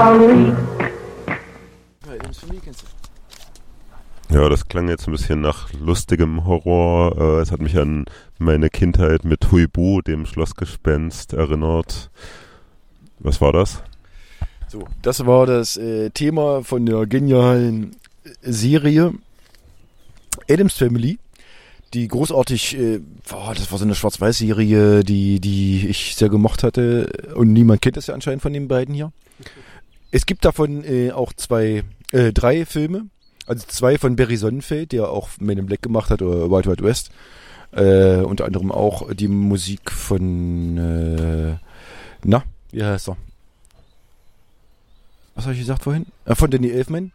Ja, das klang jetzt ein bisschen nach lustigem Horror. Es hat mich an meine Kindheit mit Huibu, dem Schlossgespenst, erinnert. Was war das? So, das war das Thema von der genialen Serie Addams Family, die großartig, das war so eine Schwarz-Weiß-Serie, die ich sehr gemocht hatte und niemand kennt das ja anscheinend von den beiden hier. Es gibt davon auch drei Filme, also zwei von Barry Sonnenfeld, der auch Men in Black gemacht hat oder Wild Wild West, unter anderem auch die Musik von, wie heißt er? Was habe ich gesagt vorhin? Von Danny Elfman.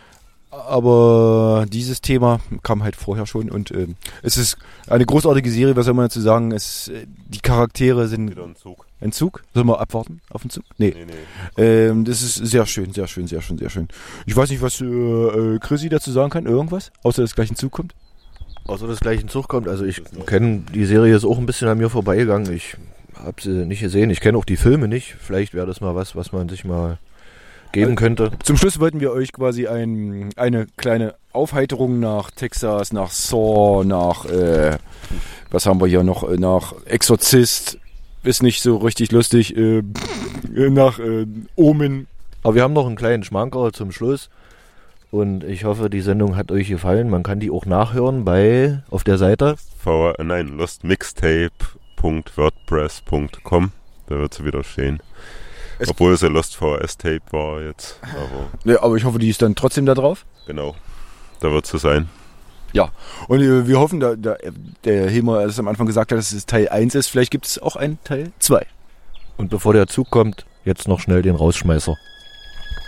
Aber dieses Thema kam halt vorher schon und es ist eine großartige Serie, was soll man dazu sagen? Die Charaktere sind... Wieder ein Zug. Ein Zug? Sollen wir abwarten auf den Zug? Nee. Das ist sehr schön, sehr schön, sehr schön, sehr schön. Ich weiß nicht, was Chrissy dazu sagen kann. Irgendwas? Außer dass gleich ein Zug kommt? Außer dass gleich ein Zug kommt. Also ich kenne, die Serie ist auch ein bisschen an mir vorbeigegangen. Ich habe sie nicht gesehen. Ich kenne auch die Filme nicht. Vielleicht wäre das mal was man sich mal geben könnte. Zum Schluss wollten wir euch quasi eine kleine Aufheiterung nach Texas, nach Saw, nach, was haben wir hier noch, nach Exorzist, ist nicht so richtig lustig, nach Omen. Aber wir haben noch einen kleinen Schmankerl zum Schluss und ich hoffe, die Sendung hat euch gefallen. Man kann die auch nachhören auf der Seite lostmixtape.wordpress.com. Da wird sie wieder stehen. Obwohl es ein Lost VHS-Tape war jetzt. Aber ich hoffe, die ist dann trotzdem da drauf. Genau, da wird sie sein. Ja, und wir hoffen, der Hilmer es am Anfang gesagt hat, dass es Teil 1 ist. Vielleicht gibt es auch einen Teil 2. Und bevor der Zug kommt, jetzt noch schnell den Rausschmeißer.